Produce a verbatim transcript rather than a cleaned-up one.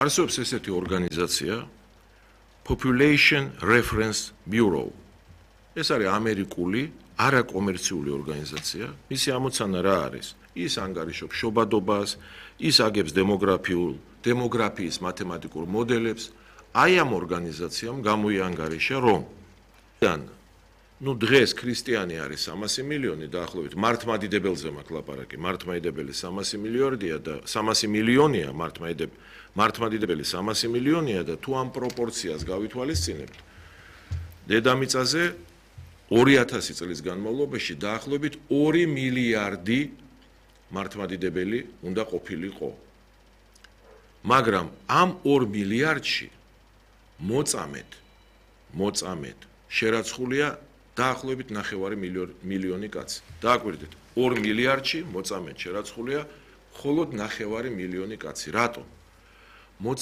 არსებობს ესეთი ორგანიზაცია Population Reference Bureau. ეს არის ამერიკული არაკომერციული ორგანიზაცია. მისი ამოცანა რა არის? ის ანგარიშობს შობადობას, ის აგებს დემოგრაფიულ, დემოგრაფიის მათემატიკურ მოდელებს. აი ამ ორგანიზაციამ გამოიანგარიშა, რომ ну დღეს ქრისტიანი არის სამასი მილიონი დაახლოებით მართლმადიდებელზე მაქვს ლაპარაკი მართლმადიდებელი სამასი მილიონია და სამასი მილიონია მართლმადიდებელი მართლმადიდებელი სამასი მილიონია და თუ ამ პროპორციას გავითვალისწინებთ დედამიწაზე ორი ათასი წლის განმავლობაში დაახლოებით ორი მილიარდი მართლმადიდებელი უნდა ყოფილიყო მაგრამ ამ ორ მილიარდში მოწამედ მოწამედ შერაცხულია დაახლოებით ნახევარი მილიონი კაცი. დააკვირდით, ორ მილიარდში მოწამედ შერაცხულია მხოლოდ ნახევარი მილიონი კაცი. რატომ?